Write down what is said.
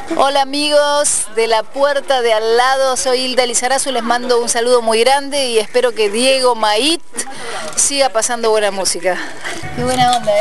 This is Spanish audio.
Hola amigos de la puerta de al lado, soy Hilda Lizarazu, les mando un saludo muy grande y espero que Diego Mait siga pasando buena música. Qué buena onda,